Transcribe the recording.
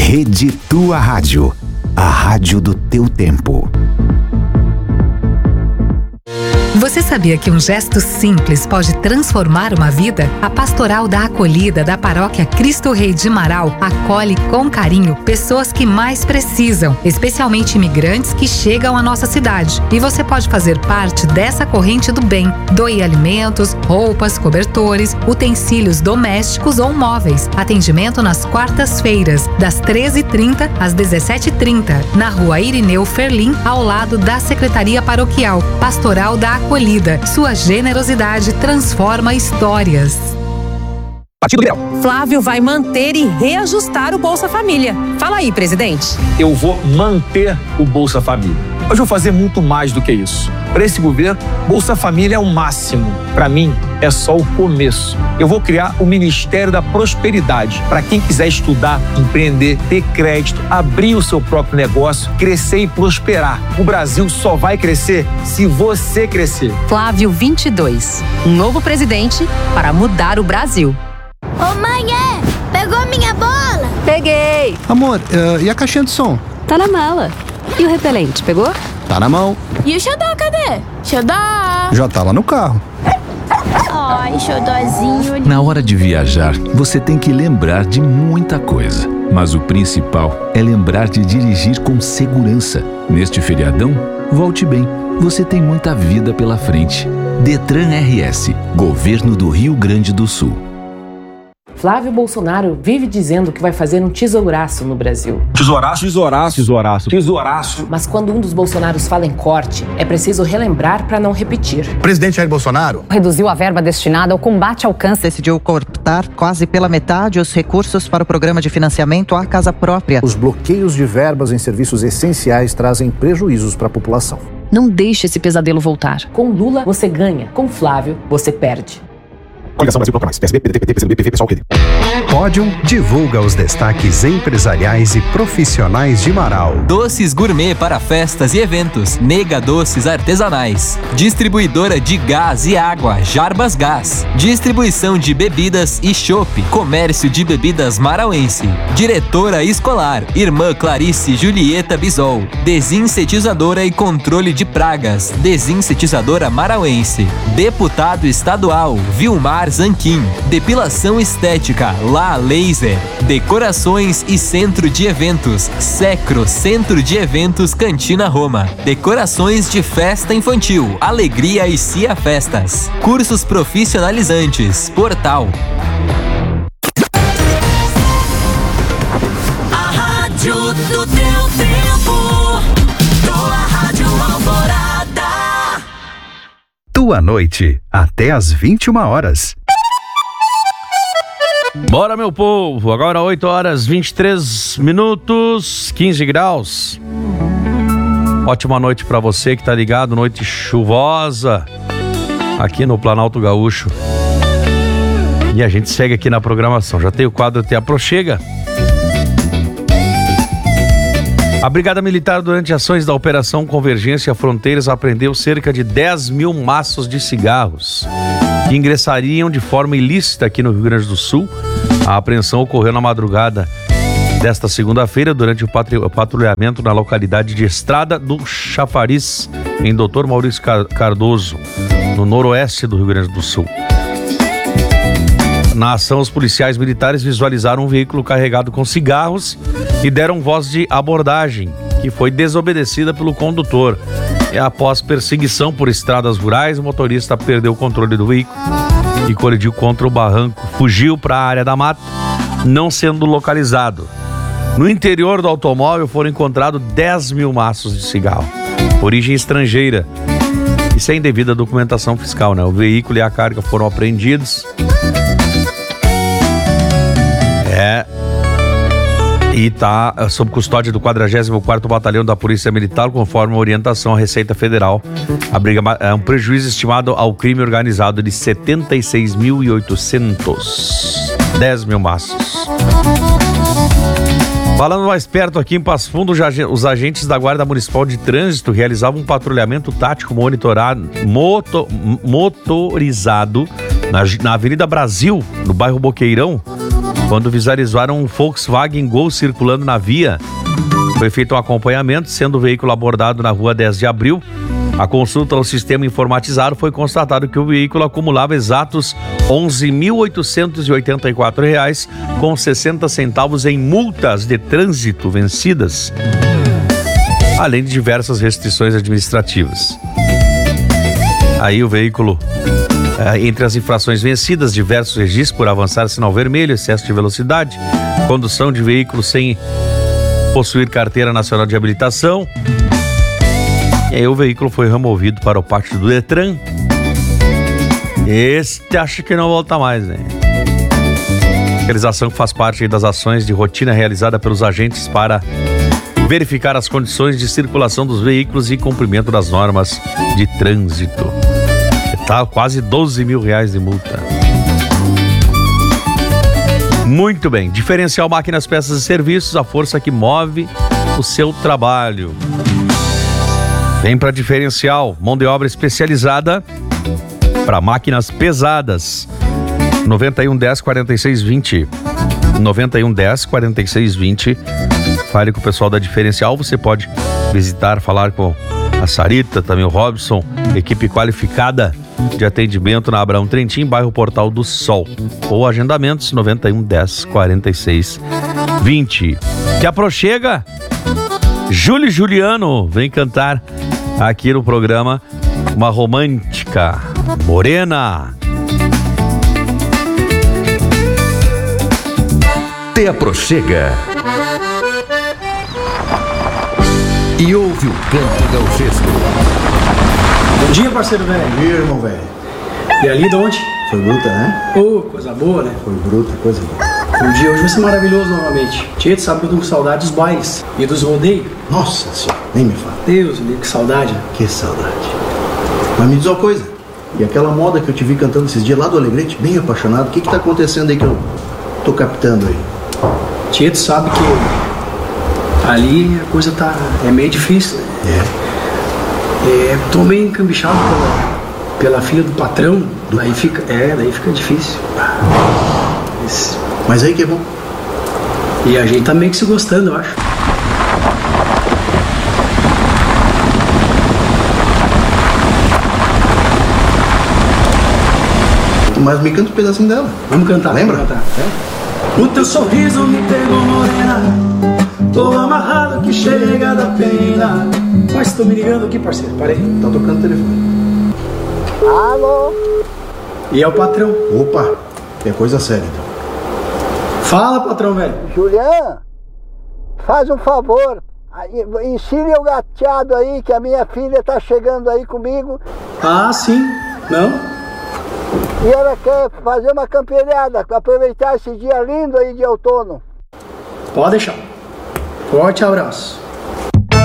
Rede Tua Rádio, a rádio do teu tempo. Você sabia que um gesto simples pode transformar uma vida? A Pastoral da Acolhida da Paróquia Cristo Rei de Marau acolhe com carinho pessoas que mais precisam, especialmente imigrantes que chegam à nossa cidade. E você pode fazer parte dessa corrente do bem. Doe alimentos, roupas, cobertores, utensílios domésticos ou móveis. Atendimento nas quartas-feiras, das 13h30 às 17h30, na Rua Irineu Ferlim, ao lado da Secretaria Paroquial. Pastoral da Acolhida. Sua generosidade transforma histórias. Partido Liberal. Flávio vai manter e reajustar o Bolsa Família. Fala aí, presidente. Eu vou manter o Bolsa Família. Mas vou fazer muito mais do que isso. Para esse governo, Bolsa Família é o máximo. Para mim, é só o começo. Eu vou criar o Ministério da Prosperidade para quem quiser estudar, empreender, ter crédito, abrir o seu próprio negócio, crescer e prosperar. O Brasil só vai crescer se você crescer. Flávio 22. Um novo presidente para mudar o Brasil. Ô mãe, pegou minha bola? Peguei. Amor, e a caixinha de som? Tá na mala. E o repelente, pegou? Tá na mão. E o xodó, cadê? Xodó! Já tá lá no carro. Ai, xodózinho. Na hora de viajar, você tem que lembrar de muita coisa. Mas o principal é lembrar de dirigir com segurança. Neste feriadão, volte bem. Você tem muita vida pela frente. Detran RS, Governo do Rio Grande do Sul. Flávio Bolsonaro vive dizendo que vai fazer um tesouraço no Brasil. Tesouraço, tesouraço, tesouraço, tesouraço. Mas quando um dos Bolsonaros fala em corte, é preciso relembrar para não repetir. O presidente Jair Bolsonaro Reduziu a verba destinada ao combate ao câncer. Decidiu cortar quase pela metade os recursos para o programa de financiamento à casa própria. Os bloqueios de verbas em serviços essenciais trazem prejuízos para a população. Não deixe esse pesadelo voltar. Com Lula, você ganha. Com Flávio, você perde. Coligação Brasil Bloco Mais, PSB, PDT, PCdoB, PV, PSOL, PT. Pódium divulga os destaques empresariais e profissionais de Marau. Doces gourmet para festas e eventos. Nega Doces Artesanais. Distribuidora de gás e água, Jarbas Gás. Distribuição de bebidas e chopp. Comércio de bebidas marauense. Diretora escolar, Irmã Clarice Julieta Bisol. Desinsetizadora e controle de pragas. Desinsetizadora marauense. Deputado estadual, Vilmar Zanquim. Depilação estética, La Laser. Decorações e centro de eventos, Secro Centro de Eventos Cantina Roma. Decorações de festa infantil, Alegria e Cia Festas. Cursos profissionalizantes, Portal. A rádio do teu tempo. Tua Rádio Alvorada. Tua noite, até às 21 horas. Bora, meu povo, agora 8 horas 23 minutos, 15 graus. Ótima noite pra você que tá ligado, noite chuvosa aqui no Planalto Gaúcho. E a gente segue aqui na programação, já tem o quadro Te Aproxega. A Brigada Militar, durante ações da Operação Convergência Fronteiras, apreendeu cerca de 10 mil maços de cigarros que ingressariam de forma ilícita aqui no Rio Grande do Sul. A apreensão ocorreu na madrugada desta segunda-feira, durante o patrulhamento na localidade de Estrada do Chafariz, em Dr. Maurício Cardoso, no noroeste do Rio Grande do Sul. Na ação, os policiais militares visualizaram um veículo carregado com cigarros e deram voz de abordagem, que foi desobedecida pelo condutor. E após perseguição por estradas rurais, o motorista perdeu o controle do veículo e colidiu contra o barranco, fugiu para a área da mata, não sendo localizado. No interior do automóvel foram encontrados 10 mil maços de cigarro, origem estrangeira e sem devida documentação fiscal, né? O veículo e a carga foram apreendidos. E está sob custódia do 44º Batalhão da Polícia Militar, conforme a orientação à Receita Federal. A briga é um prejuízo estimado ao crime organizado de 76.800. 10 mil maços. Falando mais perto, aqui em Passo Fundo, os agentes da Guarda Municipal de Trânsito realizavam um patrulhamento tático motorizado na Avenida Brasil, no bairro Boqueirão, quando visualizaram um Volkswagen Gol circulando na via. Foi feito um acompanhamento, sendo o veículo abordado na rua 10 de abril. A consulta ao sistema informatizado foi constatado que o veículo acumulava exatos R$ 11.884,60 em multas de trânsito vencidas, além de diversas restrições administrativas. Aí o veículo, entre as infrações vencidas, diversos registros por avançar sinal vermelho, excesso de velocidade, condução de veículo sem possuir carteira nacional de habilitação. E aí o veículo foi removido para o pátio do Detran. Este acho que não volta mais, né? Fiscalização que faz parte das ações de rotina realizada pelos agentes para verificar as condições de circulação dos veículos e cumprimento das normas de trânsito. Tá quase R$12 mil de multa. Muito bem. Diferencial Máquinas, Peças e Serviços, a força que move o seu trabalho. Vem para Diferencial, mão de obra especializada para máquinas pesadas. 9110-4620. 9110-4620. Fale com o pessoal da Diferencial. Você pode visitar, falar com a Sarita, também o Robson, equipe qualificada de atendimento na Abraão Trentin, bairro Portal do Sol. Ou agendamentos 9110-4620. Que aproxega, Júlio Juliano vem cantar aqui no programa uma romântica, Morena. Te aproxega e ouve o canto gauchesco. Bom dia, parceiro velho. Bom dia, irmão velho. E ali de onde? Foi bruta, né? Coisa boa, né? Foi bruta, coisa boa. O dia hoje vai ser maravilhoso novamente. Tia, tu sabe que eu tô com saudade dos bailes e dos rodeios. Nossa senhora, nem me fala. Deus, que saudade. Que saudade. Mas me diz uma coisa, e aquela moda que eu te vi cantando esses dias lá do Alegrete, bem apaixonado, o que tá acontecendo aí que eu tô captando aí? Tia, tu sabe que ali a coisa é meio difícil, né? Tô meio encambichado pela filha do patrão, daí fica difícil. Mas aí que é bom. E a gente tá meio que se gostando, eu acho. Mas me canta um pedacinho dela. Vamos cantar. Lembra? Vamos cantar. O teu sorriso me pegou, morena. Tô amarrado que chega da pena. Mas tô me ligando aqui, parceiro. Parei. Tá tocando o telefone. Alô? E é o patrão. Opa, é coisa séria então. Fala, patrão, velho. Julian, faz um favor. Ensine o gateado aí que a minha filha tá chegando aí comigo. Ah, sim. Não? E ela quer fazer uma camperiada, aproveitar esse dia lindo aí de outono. Pode deixar. Forte abraço.